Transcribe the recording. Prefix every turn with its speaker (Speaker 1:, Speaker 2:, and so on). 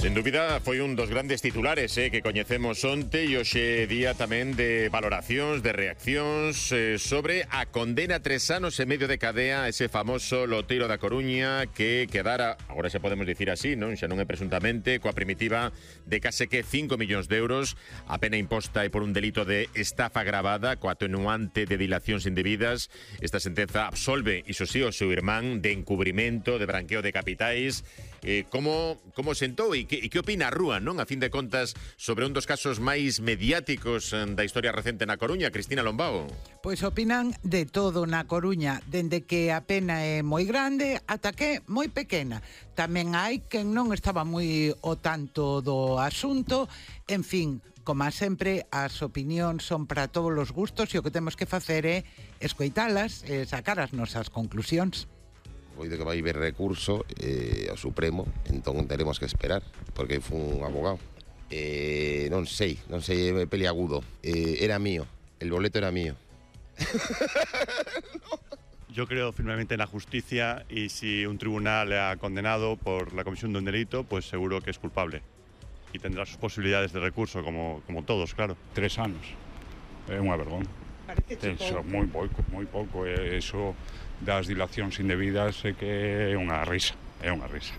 Speaker 1: Sen dúbida foi un dos grandes titulares que coñecemos onte e hoxe día tamén de valoracións, de reaccións sobre a condena 3 anos e medio de cadea a ese famoso loteiro da Coruña que quedara, agora xa podemos dicir así, non? Xa non é presuntamente, coa primitiva de case que 5 millóns de euros. A pena imposta é por un delito de estafa agravada coa atenuante de dilacións indebidas. Esta sentenza absolve, iso sí, o seu irmán de encubrimento, de branqueo de capitais. Como sentou e que opina a rúa, non? A fin de contas, sobre un dos casos máis mediáticos da historia recente na Coruña, Cristina Lombao.
Speaker 2: Pois opinan de todo na Coruña, dende que a pena é moi grande ata que é moi pequena. Tamén hai quen non estaba moi ao tanto do asunto. En fin, como sempre, as opinións son para todos os gustos e o que temos que facer é escoitalas e sacar as nosas conclusións.
Speaker 3: Oído que vai haber recurso ao Supremo, entón teremos que esperar, porque foi un abogado. Non sei, é peliagudo. Era mío, el boleto era mío.
Speaker 4: Yo creo firmemente en la justicia y si un tribunal le ha condenado por la comisión de un delito, pues seguro que es culpable y tendrá sus posibilidades de recurso, como todos, claro.
Speaker 5: 3 anos, é unha vergonha. Eso, moi pouco, eso das dilacións indebidas é que é unha risa.